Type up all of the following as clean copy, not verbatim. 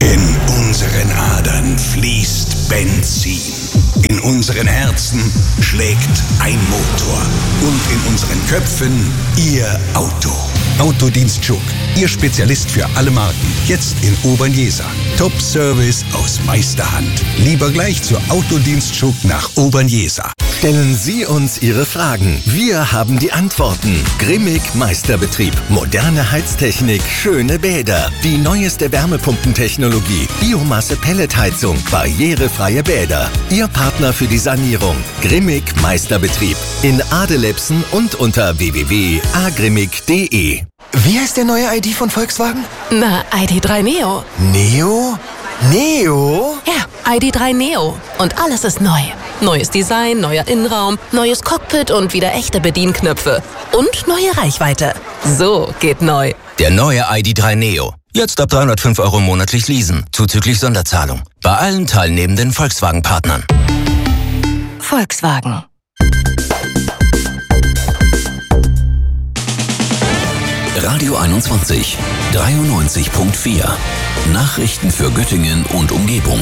In unseren Adern fließt Benzin. In unseren Herzen schlägt ein Motor. Und in unseren Köpfen Ihr Auto. Autodienst Schuck, Ihr Spezialist für alle Marken. Jetzt in Obernjesa. Top-Service aus Meisterhand. Lieber gleich zur Autodienst Schuck nach Obernjesa. Stellen Sie uns Ihre Fragen. Wir haben die Antworten. Grimmig Meisterbetrieb. Moderne Heiztechnik, schöne Bäder. Die neueste Wärmepumpentechnologie. Biomasse-Pelletheizung. Barrierefreie Bäder. Ihr Partner für die Sanierung. Grimmig Meisterbetrieb. In Adelebsen und unter www.agrimmig.de. Wie heißt der neue ID von Volkswagen? Na, ID.3 Neo. Neo? Neo? Ja, ID.3 Neo. Und alles ist neu. Neues Design, neuer Innenraum, neues Cockpit und wieder echte Bedienknöpfe. Und neue Reichweite. So geht neu. Der neue ID.3 Neo. Jetzt ab 305 € monatlich leasen, zuzüglich Sonderzahlung. Bei allen teilnehmenden Volkswagen-Partnern. Volkswagen. Radio 21, 93.4. Nachrichten für Göttingen und Umgebung.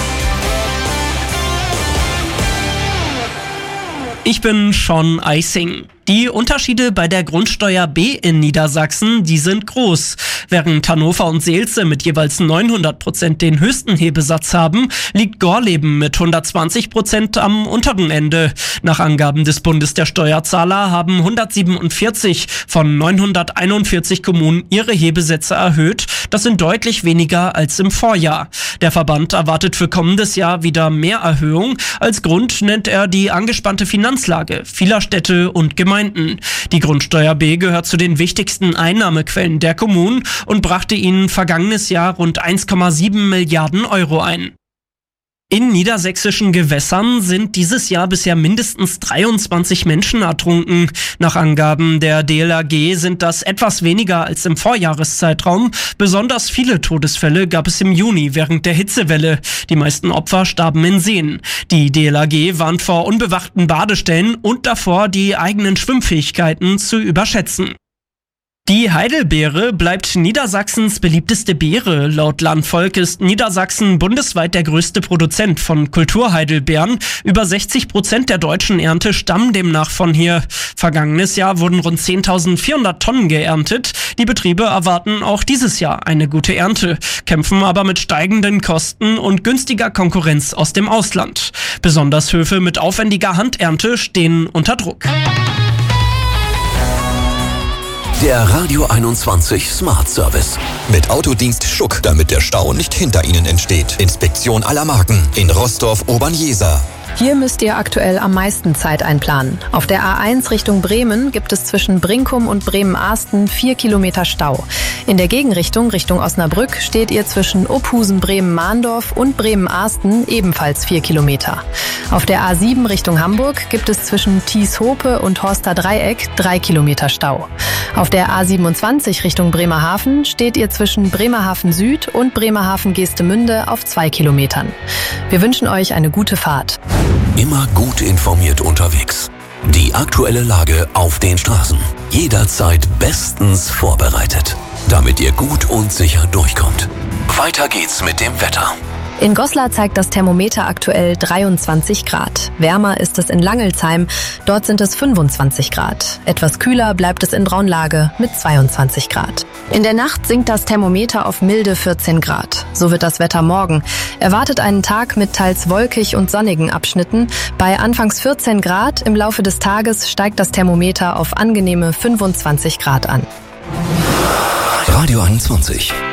Ich bin Sean Eising. Die Unterschiede bei der Grundsteuer B in Niedersachsen, die sind groß. Während Hannover und Seelze mit jeweils 900% den höchsten Hebesatz haben, liegt Gorleben mit 120% am unteren Ende. Nach Angaben des Bundes der Steuerzahler haben 147 von 941 Kommunen ihre Hebesätze erhöht. Das sind deutlich weniger als im Vorjahr. Der Verband erwartet für kommendes Jahr wieder mehr Erhöhung. Als Grund nennt er die angespannte Finanzlage vieler Städte und Gemeinden. Die Grundsteuer B gehört zu den wichtigsten Einnahmequellen der Kommunen und brachte ihnen vergangenes Jahr rund 1,7 Milliarden € ein. In niedersächsischen Gewässern sind dieses Jahr bisher mindestens 23 Menschen ertrunken. Nach Angaben der DLRG sind das etwas weniger als im Vorjahreszeitraum. Besonders viele Todesfälle gab es im Juni während der Hitzewelle. Die meisten Opfer starben in Seen. Die DLRG warnt vor unbewachten Badestellen und davor, die eigenen Schwimmfähigkeiten zu überschätzen. Die Heidelbeere bleibt Niedersachsens beliebteste Beere. Laut Landvolk ist Niedersachsen bundesweit der größte Produzent von Kulturheidelbeeren. Über 60% der deutschen Ernte stammen demnach von hier. Vergangenes Jahr wurden rund 10.400 Tonnen geerntet. Die Betriebe erwarten auch dieses Jahr eine gute Ernte, kämpfen aber mit steigenden Kosten und günstiger Konkurrenz aus dem Ausland. Besonders Höfe mit aufwendiger Handernte stehen unter Druck. Der Radio 21 Smart Service. Mit Autodienst Schuck, damit der Stau nicht hinter Ihnen entsteht. Inspektion aller Marken in Roßdorf-Obernjesa. Hier müsst ihr aktuell am meisten Zeit einplanen. Auf der A1 Richtung Bremen gibt es zwischen Brinkum und Bremen-Arsten 4 Kilometer Stau. In der Gegenrichtung, Richtung Osnabrück, steht ihr zwischen Opphusen-Bremen-Mahndorf und Bremen-Arsten ebenfalls 4 Kilometer. Auf der A7 Richtung Hamburg gibt es zwischen Thies-Hope und Horster Dreieck 3 Kilometer Stau. Auf der A27 Richtung Bremerhaven steht ihr zwischen Bremerhaven Süd und Bremerhaven-Geestemünde auf 2 Kilometern. Wir wünschen euch eine gute Fahrt. Immer gut informiert unterwegs. Die aktuelle Lage auf den Straßen. Jederzeit bestens vorbereitet, damit ihr gut und sicher durchkommt. Weiter geht's mit dem Wetter. In Goslar zeigt das Thermometer aktuell 23 Grad. Wärmer ist es in Langelsheim, dort sind es 25 Grad. Etwas kühler bleibt es in Braunlage mit 22 Grad. In der Nacht sinkt das Thermometer auf milde 14 Grad. So wird das Wetter morgen. Erwartet einen Tag mit teils wolkig und sonnigen Abschnitten. Bei anfangs 14 Grad, im Laufe des Tages steigt das Thermometer auf angenehme 25 Grad an. Radio 21.